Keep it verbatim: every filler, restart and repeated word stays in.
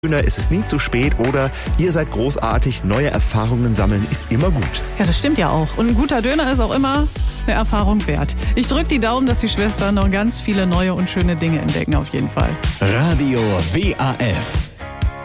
Döner ist es nie zu spät oder ihr seid großartig, neue Erfahrungen sammeln ist immer gut. Ja, das stimmt ja auch. Und ein guter Döner ist auch immer eine Erfahrung wert. Ich drücke die Daumen, dass die Schwestern noch ganz viele neue und schöne Dinge entdecken, auf jeden Fall. Radio W A F